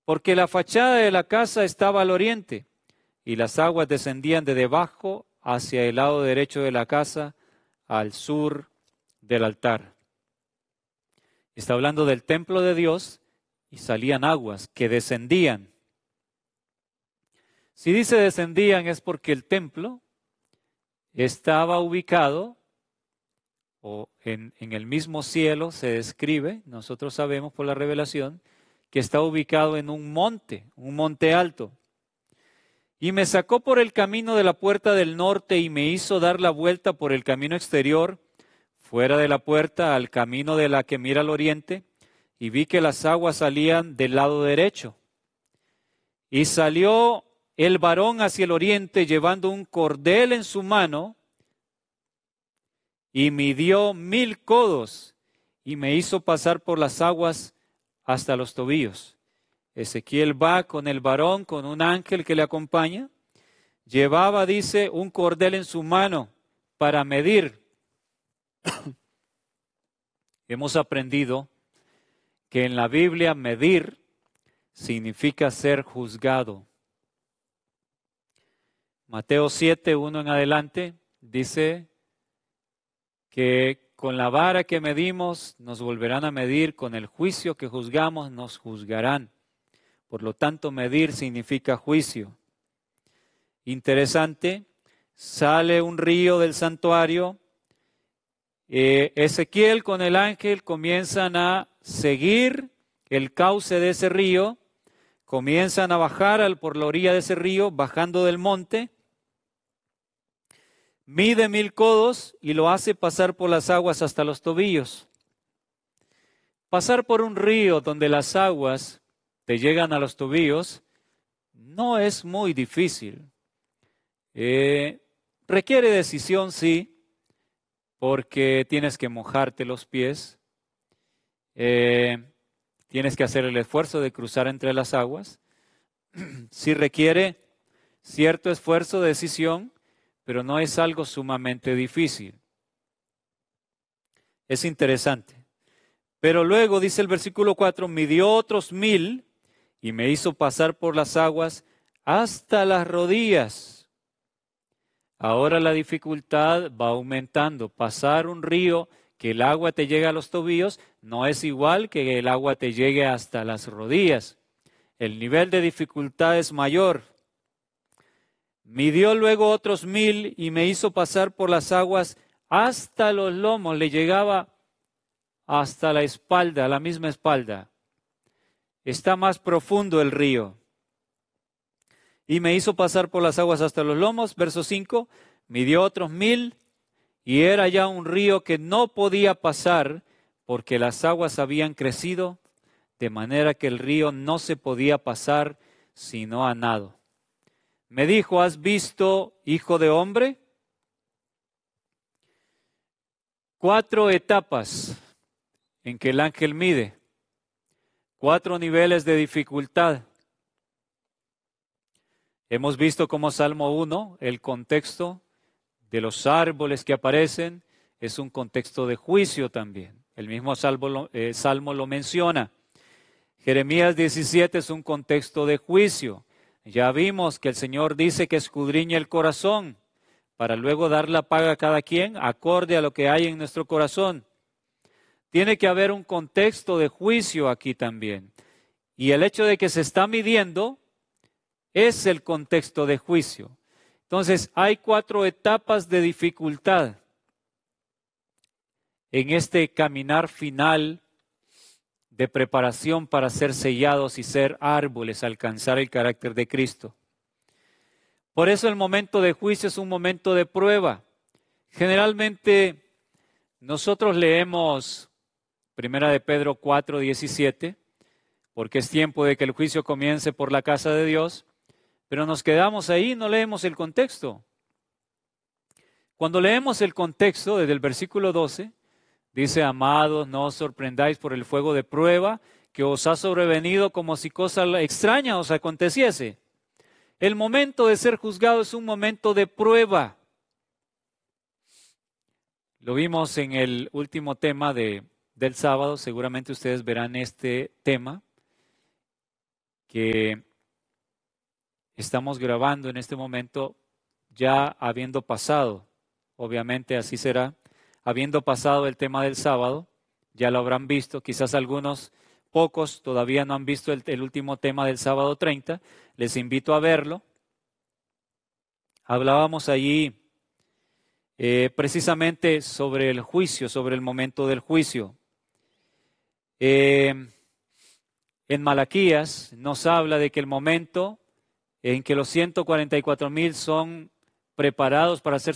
porque la fachada de la casa estaba al oriente, y las aguas descendían de debajo hacia el lado derecho de la casa, al sur del altar. Está hablando del templo de Dios, y salían aguas que descendían. Si dice descendían es porque el templo estaba ubicado, o en el mismo cielo se describe, nosotros sabemos por la revelación, que está ubicado en un monte alto. Y me sacó por el camino de la puerta del norte y me hizo dar la vuelta por el camino exterior, fuera de la puerta, al camino de la que mira al oriente, y vi que las aguas salían del lado derecho. Y salió el varón hacia el oriente llevando un cordel en su mano, y midió 1000 codos, y me hizo pasar por las aguas hasta los tobillos. Ezequiel va con el varón, con un ángel que le acompaña. Llevaba, dice, un cordel en su mano para medir. Hemos aprendido que en la Biblia medir significa ser juzgado. Mateo 7, 1 en adelante, dice que con la vara que medimos nos volverán a medir, con el juicio que juzgamos nos juzgarán. Por lo tanto, medir significa juicio. Interesante, sale un río del santuario. Ezequiel con el ángel comienzan a seguir el cauce de ese río, comienzan a bajar por la orilla de ese río, bajando del monte. Mide 1000 codos y lo hace pasar por las aguas hasta los tobillos. Pasar por un río donde las aguas te llegan a los tobillos no es muy difícil. Requiere decisión, sí, porque tienes que mojarte los pies, tienes que hacer el esfuerzo de cruzar entre las aguas. Sí requiere cierto esfuerzo de decisión, pero no es algo sumamente difícil. Es interesante. Pero luego, dice el versículo 4, midió otros 1000 y me hizo pasar por las aguas hasta las rodillas. Ahora la dificultad va aumentando. Pasar un río que el agua te llegue a los tobillos no es igual que el agua te llegue hasta las rodillas. El nivel de dificultad es mayor. Midió luego otros 1000 y me hizo pasar por las aguas hasta los lomos. Le llegaba hasta la espalda, la misma espalda. Está más profundo el río. Y me hizo pasar por las aguas hasta los lomos. Verso 5, midió otros 1000 y era ya un río que no podía pasar porque las aguas habían crecido, de manera que el río no se podía pasar sino a nado. Me dijo, ¿has visto, hijo de hombre? 4 etapas en que el ángel mide, 4 niveles de dificultad. Hemos visto como Salmo 1, el contexto de los árboles que aparecen es un contexto de juicio también. El mismo Salmo lo menciona. Jeremías 17 es un contexto de juicio. Ya vimos que el Señor dice que escudriña el corazón para luego dar la paga a cada quien acorde a lo que hay en nuestro corazón. Tiene que haber un contexto de juicio aquí también. Y el hecho de que se está midiendo es el contexto de juicio. Entonces, hay 4 etapas de dificultad en este caminar final de preparación para ser sellados y ser árboles, alcanzar el carácter de Cristo. Por eso el momento de juicio es un momento de prueba. Generalmente nosotros leemos 1 de Pedro 4:17, porque es tiempo de que el juicio comience por la casa de Dios, pero nos quedamos ahí y no leemos el contexto. Cuando leemos el contexto, desde el versículo 12, dice, amados, no os sorprendáis por el fuego de prueba que os ha sobrevenido como si cosa extraña os aconteciese. El momento de ser juzgado es un momento de prueba. Lo vimos en el último tema del sábado, seguramente ustedes verán este tema, que estamos grabando en este momento ya habiendo pasado, obviamente así será, habiendo pasado el tema del sábado, ya lo habrán visto, quizás algunos, pocos, todavía no han visto el último tema del sábado 30, les invito a verlo. Hablábamos allí precisamente sobre el juicio, sobre el momento del juicio. En Malaquías nos habla de que el momento en que los 144,000 son preparados para ser